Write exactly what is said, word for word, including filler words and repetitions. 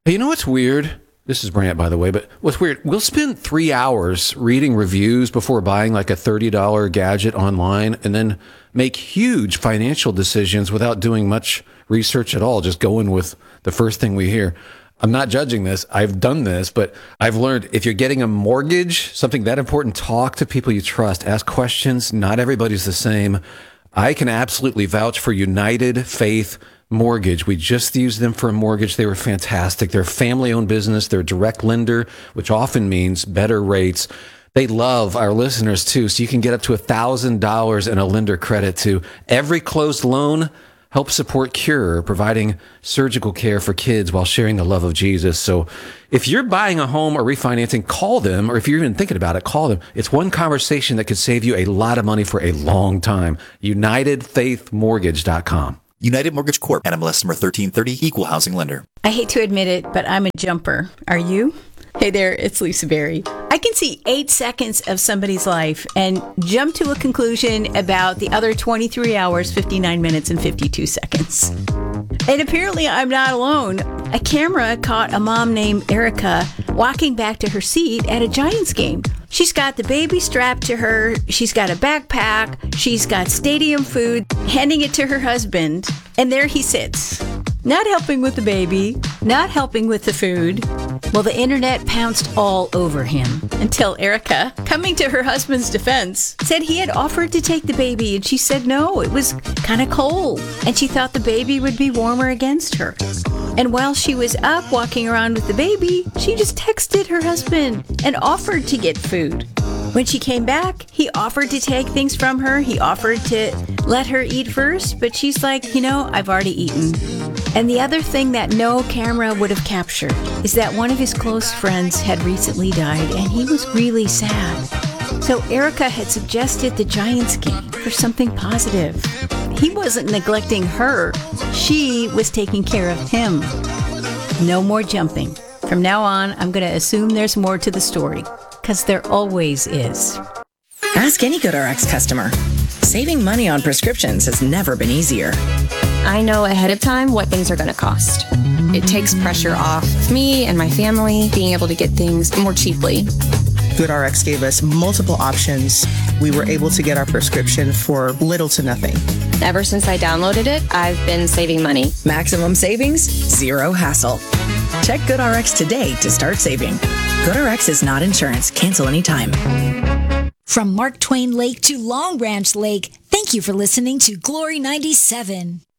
Hey, you know what's weird? This is Brant, by the way, but what's weird, we'll spend three hours reading reviews before buying like a thirty dollars gadget online and then make huge financial decisions without doing much research at all, just going with the first thing we hear. I'm not judging this. I've done this, but I've learned if you're getting a mortgage, something that important, talk to people you trust, ask questions. Not everybody's the same. I can absolutely vouch for United Faith Mortgage. We just used them for a mortgage. They were fantastic. They're a family-owned business. They're a direct lender, which often means better rates. They love our listeners, too, so you can get up to one thousand dollars in a lender credit, too. Every closed loan helps support Cure, providing surgical care for kids while sharing the love of Jesus. So if you're buying a home or refinancing, call them, or if you're even thinking about it, call them. It's one conversation that could save you a lot of money for a long time. United Faith Mortgage dot com. United Mortgage Corp. N M L S number thirteen thirty, Equal Housing Lender. I hate to admit it, but I'm a jumper. Are you? Hey there, it's Lisa Berry. I can see eight seconds of somebody's life and jump to a conclusion about the other twenty-three hours, fifty-nine minutes, and fifty-two seconds. And apparently I'm not alone. A camera caught a mom named Erica walking back to her seat at a Giants game. She's got the baby strapped to her. She's got a backpack. She's got stadium food, handing it to her husband. And there he sits, not helping with the baby, not helping with the food. Well, the internet pounced all over him until Erica, coming to her husband's defense, said he had offered to take the baby, and she said no, it was kind of cold, and she thought the baby would be warmer against her. And while she was up walking around with the baby, she just texted her husband and offered to get food. When she came back, he offered to take things from her. He offered to let her eat first, but she's like, you know, I've already eaten. And the other thing that no camera would have captured is that one of his close friends had recently died, and he was really sad. So Erica had suggested the Giants game for something positive. He wasn't neglecting her. She was taking care of him. No more jumping. From now on, I'm going to assume there's more to the story, because there always is. Ask any GoodRx customer. Saving money on prescriptions has never been easier. I know ahead of time what things are going to cost. It takes pressure off me and my family being able to get things more cheaply. GoodRx gave us multiple options. We were able to get our prescription for little to nothing. Ever since I downloaded it, I've been saving money. Maximum savings, zero hassle. Check GoodRx today to start saving. GoodRx is not insurance. Cancel anytime. From Mark Twain Lake to Long Branch Lake, thank you for listening to Glory ninety-seven.